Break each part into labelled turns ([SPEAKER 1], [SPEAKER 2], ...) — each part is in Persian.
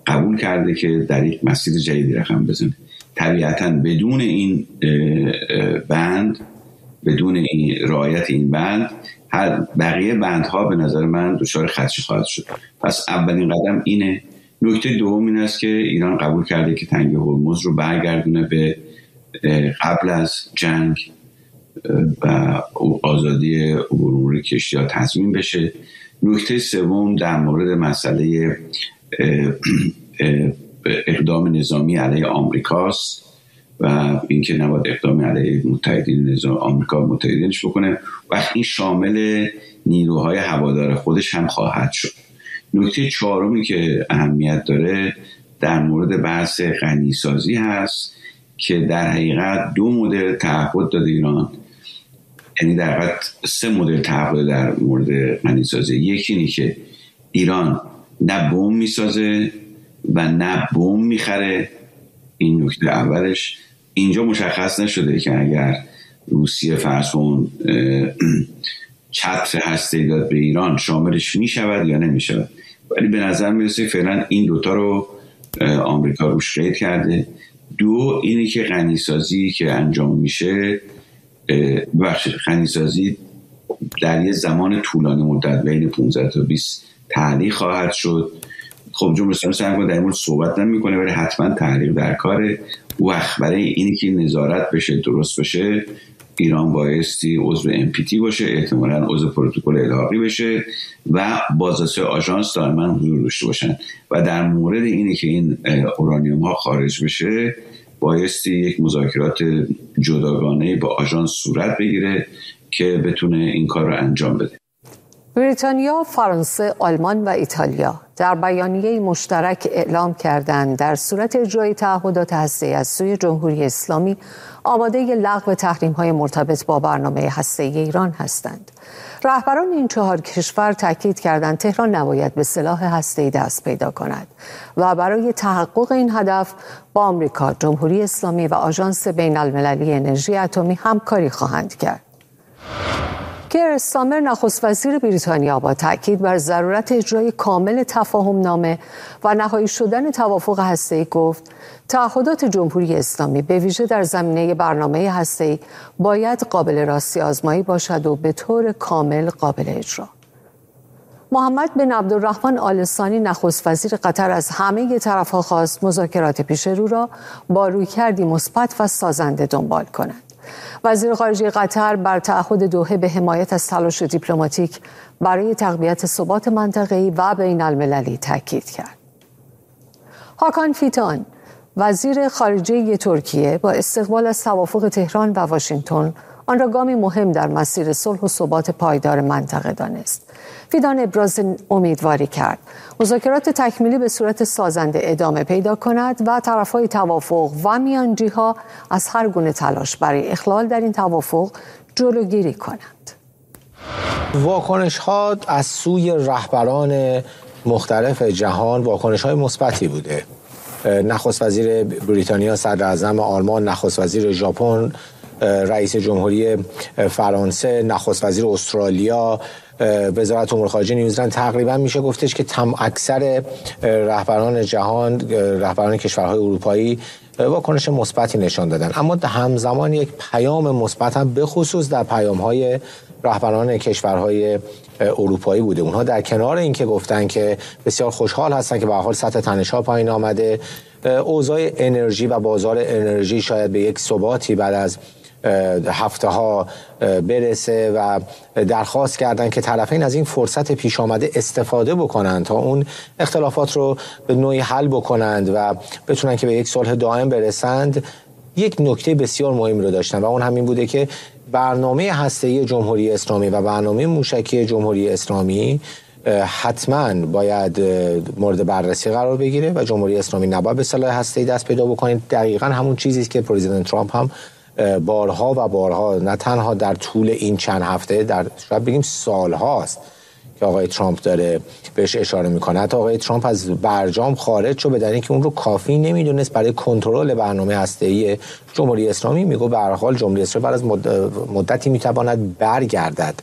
[SPEAKER 1] قبول کرده که در یک مسیر جدیدی رقم بزنه. طبیعتاً بدون این بند، بدون این رعایت این بند، هر بقیه بندها به نظر من دچار خدشه خواهد شد. پس اولین قدم اینه. نکته دوم این است که ایران قبول کرده که تنگه هرمز رو برگردونه به قبل از جنگ و آزادی عبور کشتی‌ها تضمین بشه. نکته سوم در مورد مسئله اقدام نظامی علیه آمریکاست و اینکه نباید اقدام علیه متحدین نظام آمریکا متحدینش بکنه، وقتی این شامل نیروهای هوادار خودش هم خواهد شد. نکته چهارمی که اهمیت داره در مورد بحث غنیسازی هست که در حقیقت 2 مدل تعهد داده ایران، یعنی در حقیقت 3 مدل تعهد در مورد غنیسازی. یکی اینه که ایران نه بمب میسازه و نه بمب میخره. این نکته اولش. اینجا مشخص نشده که اگر روسیه فرض کن چتر هسته‌ای داد به ایران شاملش میشود یا نمیشود، ولی به نظر میرسه فعلا این دوتا رو آمریکا روش قید کرده. 2 اینه که غنیسازی که انجام میشه، غنیسازی در یه زمان طولانی مدت بین 15 تا 20 تعلیق خواهد شد. خب جمهوری اسلامی سعی در این مورد صحبت نمیکنه، ولی حتما تعلیق در کاره. وقت برای اینی که نظارت بشه، درست بشه، ایران بایستی عضو NPT باشه، احتمالاً عضو پروتکل الحاقی بشه و بازرسی آژانس دائما حضور داشته باشن. و در مورد اینی که این اورانیوم ها خارج بشه بایستی یک مذاکرات جداگانه با آژانس صورت بگیره که بتونه این کار رو انجام بده.
[SPEAKER 2] بریتانیا، فرانسه، آلمان و ایتالیا در بیانیه مشترک اعلام کردند در صورت اجرای تعهدات هسته‌ای از سوی جمهوری اسلامی آماده لغو تحریم‌های مرتبط با برنامه هسته‌ای ایران هستند. رهبران این 4 کشور تاکید کردند تهران نباید به سلاح هسته‌ای دست پیدا کند و برای تحقق این هدف با آمریکا، جمهوری اسلامی و آژانس بین‌المللی انرژی اتمی همکاری خواهند کرد. کیر استارمر نخست وزیر بریتانیا با تاکید بر ضرورت اجرای کامل تفاهم نامه و نهایی شدن توافق هسته‌ای گفت تعهدات جمهوری اسلامی به ویژه در زمینه برنامه هسته‌ای باید قابل راستی آزمایی باشد و به طور کامل قابل اجرا. محمد بن عبدالرحمن آل ثانی نخست وزیر قطر از همه طرف‌ها خواست مذاکرات پیش رو را با رویکردی مثبت و سازنده دنبال کنند. وزیر خارجه قطر بر تعهد دوحه به حمایت از تلاش دیپلماتیک برای تقویت ثبات منطقه‌ای و بین‌المللی تاکید کرد. هاکان فیتان وزیر خارجه ترکیه با استقبال از توافق تهران و واشنگتن آن را گامی مهم در مسیر صلح و ثبات پایدار منطقه دانست. فیدان ابراز امیدواری کرد مذاکرات تکمیلی به صورت سازنده ادامه پیدا کند و طرفهای توافق و میانجی‌ها از هر گونه تلاش برای اخلال در این توافق جلوگیری کنند.
[SPEAKER 3] واکنش‌ها از سوی رهبران مختلف جهان واکنش‌های مثبتی بوده. نخست وزیر بریتانیا، صدر اعظم آلمان، نخست وزیر ژاپن، رئیس جمهوری فرانسه، نخست وزیر استرالیا، وزارت امور خارجه نیوزلند، تقریبا میشه گفتش که اکثر رهبران جهان، رهبران کشورهای اروپایی واکنش مثبتی نشان دادن. اما همزمان یک پیام مثبت هم به خصوص در پیام‌های رهبران کشورهای اروپایی بوده. اونها در کنار اینکه گفتن که بسیار خوشحال هستن که به هر حال سطح تنش‌ها پایین آمده، اوضاع انرژی و بازار انرژی شاید به یک ثباتی بعد از هفته‌ها برسه و درخواست کردن که طرفین از این فرصت پیش آمده استفاده بکنند تا اون اختلافات رو به نوعی حل بکنند و بتونن که به یک صلح دائم برسند. یک نکته بسیار مهم رو داشتن و اون همین بوده که برنامه هسته‌ای جمهوری اسلامی و برنامه موشکی جمهوری اسلامی حتما باید مورد بررسی قرار بگیره و جمهوری اسلامی نباید به سلاح هسته‌ای دست پیدا بکنه. دقیقاً همون چیزی است که پرزیدنت ترامپ هم بارها و بارها، نه تنها در طول این چند هفته، در شاید بگیم سال هاست که آقای ترامپ داره بهش اشاره میکنه. حتی آقای ترامپ از برجام خارج شد به دلیل اینکه اون رو کافی نمیدونست برای کنترل برنامه هسته‌ای جمهوری اسلامی. میگه به هر حال جمهوری اسلامی بعد از مدتی میتواند برگردد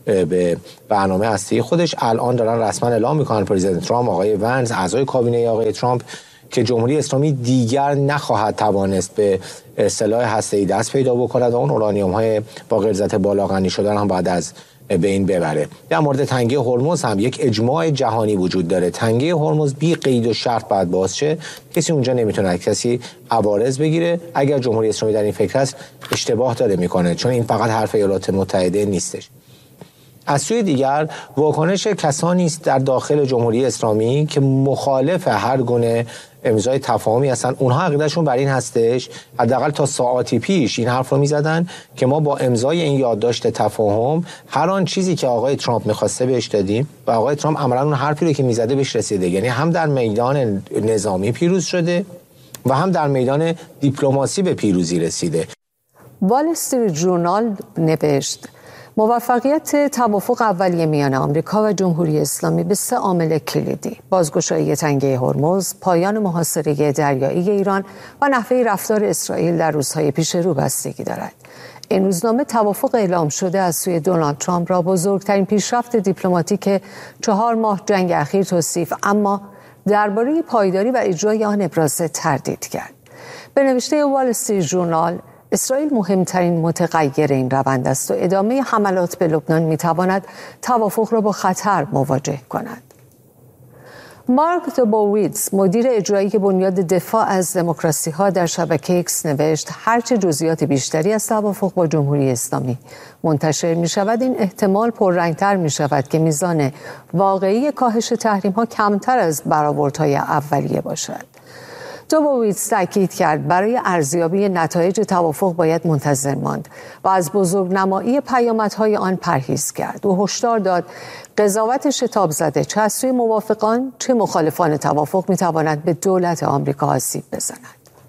[SPEAKER 3] به برنامه هستی خودش. الان دارن رسما اعلام میکنن پرزیدنت ترامپ، آقای ونز، اعضای کابینه آقای ترامپ، که جمهوری اسلامی دیگر نخواهد توانست به سلاح هسته‌ای دست پیدا بکند و اون اورانیوم‌های با غلظت بالا غنی شدن هم بعد از بین ببره. در مورد تنگه هرمز هم یک اجماع جهانی وجود داره. تنگه هرمز بی قید و شرط باید باز شه. کسی اونجا نمیتونه کسی عوارض بگیره. اگر جمهوری اسلامی در این فکر است اشتباه داره میکنه، چون این فقط حرف ایالات متحده نیستش. از سوی دیگر واکنش کسانی است در داخل جمهوری اسلامی که مخالف هر گونه امضای تفاهمی هستن. اونها عقیدهشون بر این هستش، حداقل تا ساعاتی پیش این حرف رو میزدن که ما با امضای این یادداشت تفاهم هر آن چیزی که آقای ترامپ میخواسته بهش دادیم و آقای ترامپ عملاً اون حرفی رو که میزده بهش رسیده. یعنی هم در میدان نظامی پیروز شده و هم در میدان دیپلماسی به پیروزی رسیده.
[SPEAKER 2] وال استریت ژورنال نوشت موفقیت توافق اولیه میان آمریکا و جمهوری اسلامی به 3 عامل کلیدی: بازگشایی تنگه هرمز، پایان محاصره دریایی ایران و نحوه رفتار اسرائیل در روزهای پیش رو بستگی دارد. این روزنامه توافق اعلام شده از سوی دونالد ترامپ را بزرگترین پیشرفت دیپلماتیک 4 ماه جنگ اخیر توصیف، اما درباره پایداری و اجرای آن ابراز تردید کرد. به نوشته وال استریت ژورنال، اسرائیل مهمترین متغیر این روند است و ادامه حملات به لبنان میتواند توافق را با خطر مواجه کند. مارک دوبوویتز، مدیر اجرایی بنیاد دفاع از دموکراسی ها، در شبکه ایکس نوشت هرچه جزئیات بیشتری از توافق با جمهوری اسلامی منتشر می شود، این احتمال پررنگتر می شود که میزان واقعی کاهش تحریم ها کمتر از برآوردهای اولیه باشد. دوبوویتز تاکید کرد برای ارزیابی نتایج توافق باید منتظر ماند و از بزرگنمایی پیامدهای آن پرهیز کرد. او هشدار داد قضاوت شتاب زده چه از سوی موافقان چه مخالفان توافق میتواند به دولت آمریکا آسیب بزند.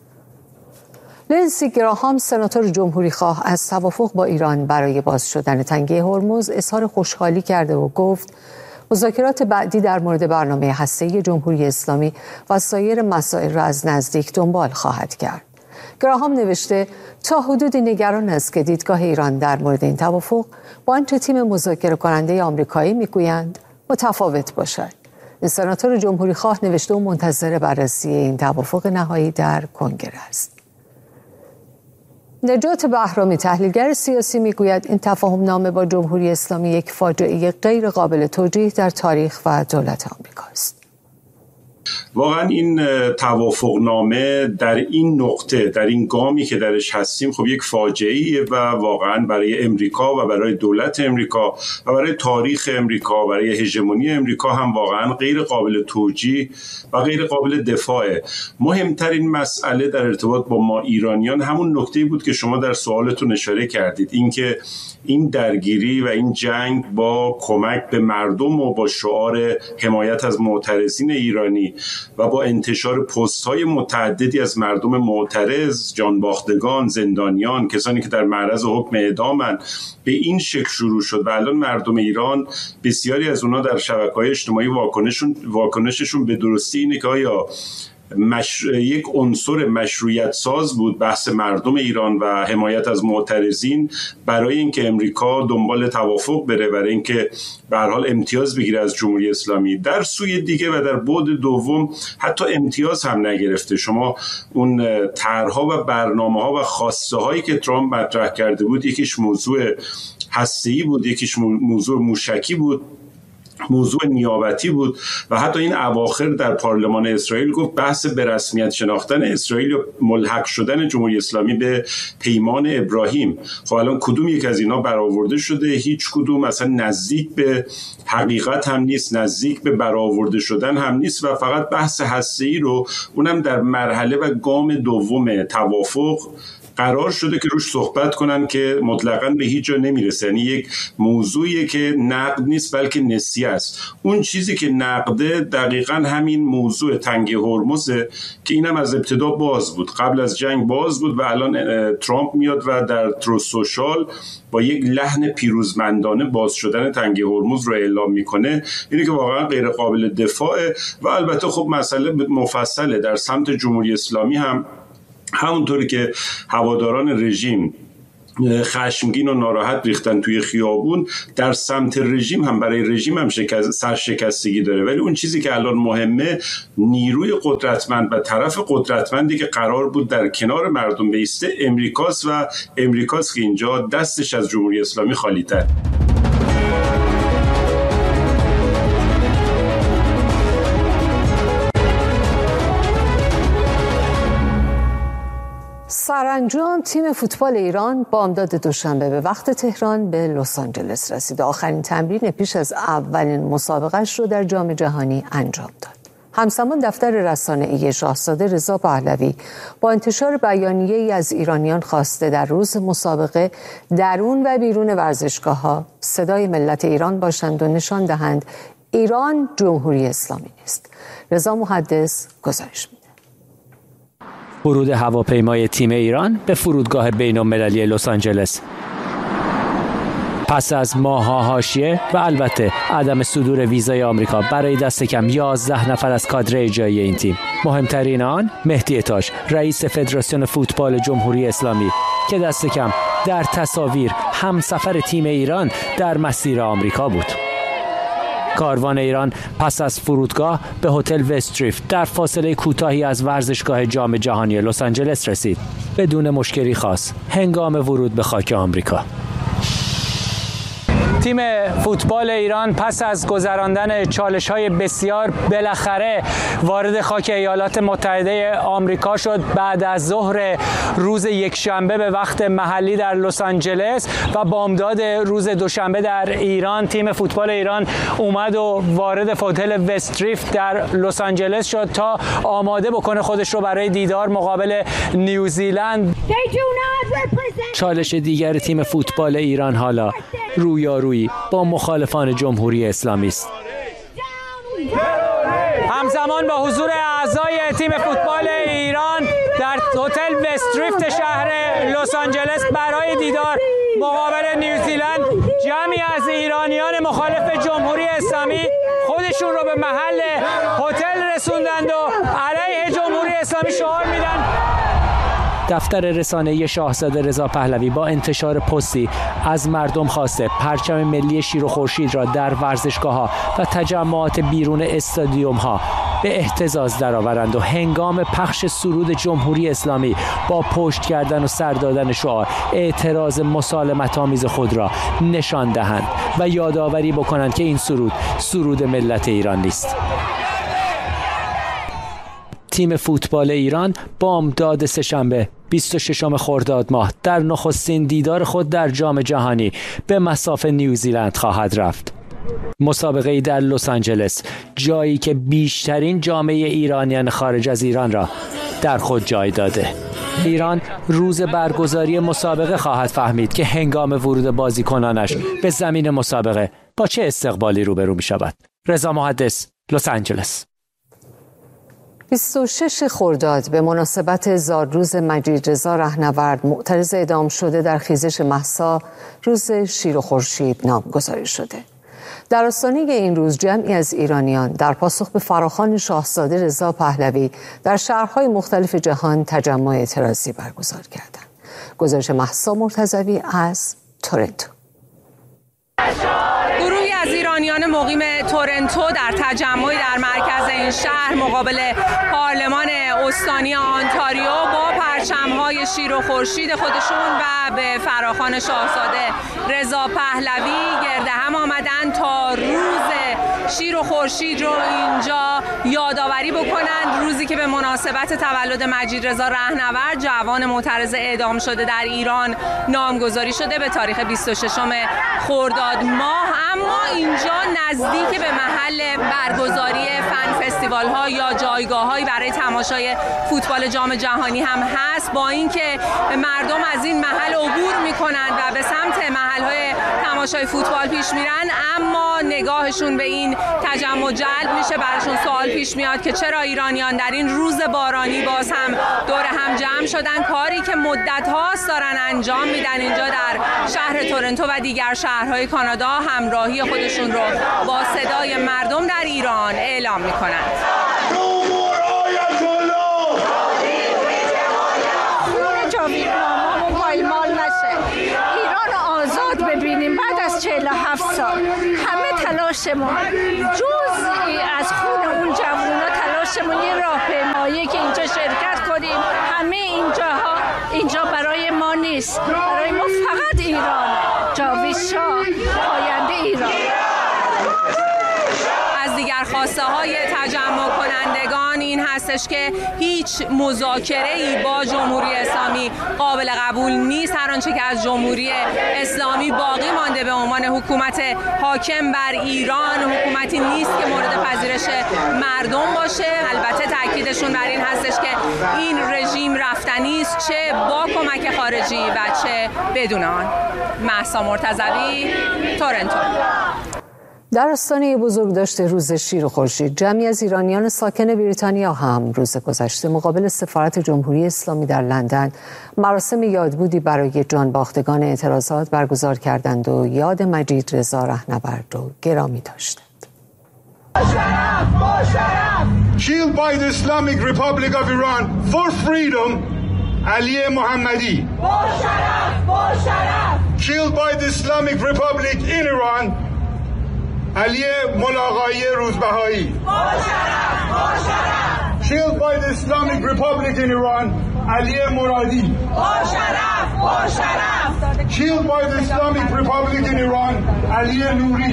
[SPEAKER 2] لینسی گراهام، سناتور جمهوری خواه، از توافق با ایران برای باز شدن تنگه هرمز اظهار خوشحالی کرده و گفت مذاکرات بعدی در مورد برنامه هسته‌ای جمهوری اسلامی و سایر مسائل را از نزدیک دنبال خواهد کرد. گراهام نوشته تا حدودی نگران است که دیدگاه ایران در مورد این توافق با آنچه تیم مذاکره کننده آمریکایی میگویند متفاوت باشد. این سناتور جمهوری خواه نوشته و منتظر بررسی این توافق نهایی در کنگره است. نجات بهرامی، تحلیلگر سیاسی، میگوید این تفاهم نامه با جمهوری اسلامی یک فاجعه غیر قابل توجیه در تاریخ و دولت آمریکا است.
[SPEAKER 4] واقعا این توافقنامه در این نقطه، در این گامی که درش هستیم، خب یک فاجعه‌ایه و واقعا برای امریکا و برای دولت امریکا و برای تاریخ امریکا، برای هژمونی امریکا هم واقعا غیر قابل توجیه و غیر قابل دفاعه. مهمترین مسئله در ارتباط با ما ایرانیان همون نکته‌ای بود که شما در سوالتون اشاره کردید، اینکه این درگیری و این جنگ با کمک به مردم و با شعار حمایت از معترضین ایرانی و با انتشار پست‌های متعددی از مردم معترض، جانباختگان، زندانیان، کسانی که در معرض حکم اعدامن، به این شکل شروع شد و الان مردم ایران بسیاری از اونها در شبکه‌های اجتماعی واکنششون به درستی اینه که آیا یک عنصر مشروعیت ساز بود بحث مردم ایران و حمایت از معترضین برای اینکه امریکا دنبال توافق بره، برای اینکه به هر حال امتیاز بگیره از جمهوری اسلامی. در سوی دیگه و در بعد دوم حتی امتیاز هم نگرفته. شما اون طرح‌ها و برنامه‌ها و خواسته هایی که ترامپ مطرح کرده بود، یکیش موضوع هسته‌ای بود، یکیش موضوع موشکی بود، موضوع نیابتی بود و حتی این اواخر در پارلمان اسرائیل گفت بحث به رسمیت شناختن اسرائیل و ملحق شدن جمهوری اسلامی به پیمان ابراهیم. خب الان کدوم یک از اینا برآورده شده؟ هیچ کدوم اصلا نزدیک به حقیقت هم نیست، نزدیک به برآورده شدن هم نیست و فقط بحث هسته‌ای رو، اونم در مرحله و گام دوم توافق، قرار شده که روش صحبت کنن که مطلقاً به هیچ جا نمیرسه. یعنی یک موضوعیه که نقد نیست بلکه نسیه است. اون چیزی که نقده دقیقاً همین موضوع تنگه هرمزه که اینم از ابتدا باز بود، قبل از جنگ باز بود و الان ترامپ میاد و در تروس سوشال با یک لحن پیروزمندانه باز شدن تنگه هرمز رو اعلام میکنه. اینه که واقعا غیر قابل دفاعه و البته خب مسئله مفصله در سمت جمهوری اسلامی هم. همونطوری که هواداران رژیم خشمگین و ناراحت ریختن توی خیابون، در سمت رژیم هم برای رژیم هم سرشکستگی داره. ولی اون چیزی که الان مهمه نیروی قدرتمند و طرف قدرتمندی که قرار بود در کنار مردم بیسته امریکاست و امریکاست که اینجا دستش از جمهوری اسلامی خالی تر.
[SPEAKER 2] سرانجام تیم فوتبال ایران بامداد دوشنبه به وقت تهران به لس آنجلس رسید. آخرین تمرین پیش از اولین مسابقهش رو در جام جهانی انجام داد. همزمان دفتر رسانه‌ای شاهزاده رضا پهلوی با انتشار بیانیه‌ای از ایرانیان خواسته در روز مسابقه درون و بیرون ورزشگاه‌ها صدای ملت ایران باشند و نشان دهند ایران جمهوری اسلامی نیست. رضا محدث گزارش میده.
[SPEAKER 5] ورود هواپیمای تیم ایران به فرودگاه بین‌المللی لس آنجلس پس از ماه‌ها حاشیه و البته عدم صدور ویزای آمریکا برای دست کم 11 نفر از کادر اجرایی این تیم، مهمترین آن مهدی تاج رئیس فدراسیون فوتبال جمهوری اسلامی که دست کم در تصاویر همسفر تیم ایران در مسیر آمریکا بود. کاروان ایران پس از فرودگاه به هتل وستریفت در فاصله کوتاهی از ورزشگاه جام جهانی لس آنجلس رسید بدون مشکلی خاص هنگام ورود به خاک آمریکا. تیم فوتبال ایران پس از گذراندن چالش‌های بسیار بالاخره وارد خاک ایالات متحده آمریکا شد. بعد از ظهر روز یکشنبه به وقت محلی در لس آنجلس و بامداد روز دوشنبه در ایران، تیم فوتبال ایران اومد و وارد هتل وستریفت در لس آنجلس شد تا آماده بکنه خودش رو برای دیدار مقابل نیوزیلند. چالش دیگر تیم فوتبال ایران حالا رویارویی با مخالفان جمهوری اسلامی است. همزمان با حضور اعضای تیم فوتبال ایران در هتل وستریفت شهر لس آنجلس برای دیدار مقابل نیوزیلند، جمعی از ایرانیان مخالف جمهوری اسلامی خودشون رو به محل هتل رسوندند و علیه جمهوری اسلامی شعار میدن. دفتر رسانه‌ای شاهزاده رضا پهلوی با انتشار پستی از مردم خواسته پرچم ملی شیر و خورشید را در ورزشگاه‌ها و تجمعات بیرون استادیوم‌ها به اهتزاز درآورند و هنگام پخش سرود جمهوری اسلامی با پشت کردن و سر دادن شعار اعتراض مسالمت‌آمیز خود را نشان دهند و یادآوری بکنند که این سرود ملت ایران نیست. تیم فوتبال ایران بامداد سه‌شنبه 26 خرداد ماه در نخستین دیدار خود در جام جهانی به مصاف نیوزیلند خواهد رفت. مسابقه‌ای در لس آنجلس، جایی که بیشترین جامعه ایرانیان خارج از ایران را در خود جای داده. ایران روز برگزاری مسابقه خواهد فهمید که هنگام ورود بازیکنانش به زمین مسابقه با چه استقبالی روبرو می شود. رضا محدث، لس آنجلس.
[SPEAKER 2] 26 خرداد به مناسبت زادروز مجید رضا رهنورد معترض اعدام شده در خیزش مهسا روز شیر و خورشید نامگذاری شده. در آستانه این روز جمعی از ایرانیان در پاسخ به فراخوان شاهزاده رضا پهلوی در شهرهای مختلف جهان تجمع اعتراضی برگزار کردند. گزارش مهسا مرتضوی از تورنتو.
[SPEAKER 6] گروهی از ایرانیان مقیم تورنتو در تجمعی در مرکز این شهر مقابل پارلمان استانی آنتاریو با پرچم‌های شیر و خورشید خودشون و به فراخوان شاهزاده رضا پهلوی گرد هم آمدن تا روز شیر و خورشید رو اینجا یادآوری بکنند. روزی که به مناسبت تولد مجید رضا رهنورد جوان معترض اعدام شده در ایران نامگذاری شده به تاریخ 26 خرداد ماه. اما اینجا نزدیک به محل برگزاری فن فستیوال ها یا جایگاه هایی برای تماشای فوتبال جام جهانی هم هست. با اینکه مردم از این محل عبور میکنند و به سمت محل های تماشای فوتبال پیش میرن، اما نگاهشون به این تجمع جلب میشه. براشون سوال پیش میاد که چرا ایرانیان در این روز بارانی باز هم دور هم جمع شدن، کاری که مدت هاست دارن انجام میدن اینجا در شهر تورنتو و دیگر شهرهای کانادا همراهی خودشون رو با صدای مردم در ایران اعلام میکنند.
[SPEAKER 7] تلاشمون جزئی از خون اون جوونا، تلاشمون یه راهپیمایی که اینجا شرکت کنیم. همه اینجا برای ما نیست، برای ما فقط ایران. جاوید شاه پاینده ایران.
[SPEAKER 6] از دیگر خواسته های تجمع کنندگان این هستش که هیچ مذاکره‌ای با جمهوری اسلامی قابل قبول نیست. هر آنچه که از جمهوری اسلامی باقی مانده به عنوان حکومت حاکم بر ایران حکومتی نیست که مورد پذیرش مردم باشه. البته تاکیدشون بر این هستش که این رژیم رفتنی است، چه با کمک خارجی و چه بدون آن. مهسا مرتضوی، تورنتو.
[SPEAKER 2] در آستانه بزرگداشت روز شیر و خورشید، جمعی از ایرانیان ساکن بریتانیا هم روز گذشته مقابل سفارت جمهوری اسلامی در لندن مراسم یادبودی برای جانباختگان اعتراضات برگزار کردند و یاد مجید رضا رهنورد رو گرامی داشتند.
[SPEAKER 8] Killed by the Islamic Republic of Iran for freedom, Ali Mohammadi. Killed by the Islamic Republic in Iran, Ali Mulaqai Ruzbahai. Killed by the Islamic Republic in Iran, Ali Muradi. Killed by the Islamic Republic in Iran, Ali Nouri.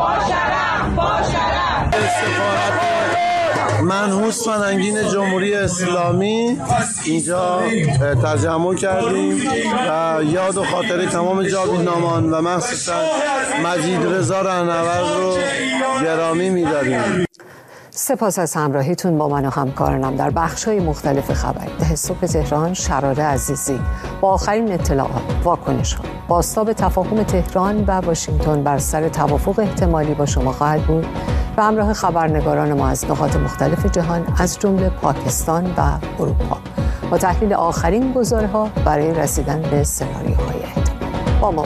[SPEAKER 9] منحوس فرهنگین جمهوری اسلامی اینجا تجمع کردیم و یاد و خاطره تمام جاویدنامان و مخصوصا مجید رضا رهنورد رو گرامی می‌داریم.
[SPEAKER 2] سپاس از همراهیتون با من و همکارانم در بخش‌های مختلف خبر. ده صبح تهران شراره عزیزی با آخرین اطلاعات، واکنش‌ها، بازتاب تفاهم تهران و واشنگتن بر سر توافق احتمالی با شما خواهد بود و همراه خبرنگاران ما از نقاط مختلف جهان از جمله پاکستان و اروپا با تحلیل آخرین گزارها برای رسیدن به سناریوهای